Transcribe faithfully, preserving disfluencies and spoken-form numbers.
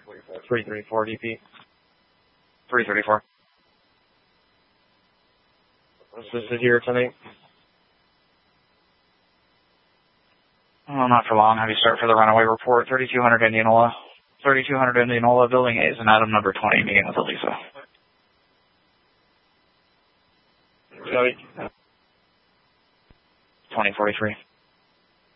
three thirty-four D P. three thirty-four. Assisted here tonight. Oh, not for long. Have you start for the runaway report? thirty-two hundred Indianola. thirty-two hundred Indianola, building A is an item number twenty, meeting with Elisa. Copy. twenty forty-three.